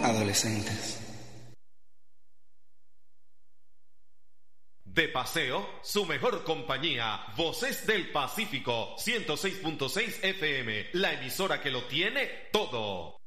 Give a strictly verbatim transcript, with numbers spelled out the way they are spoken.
adolescentes. De paseo, su mejor compañía, Voces del Pacífico, ciento seis punto seis F M, la emisora que lo tiene todo.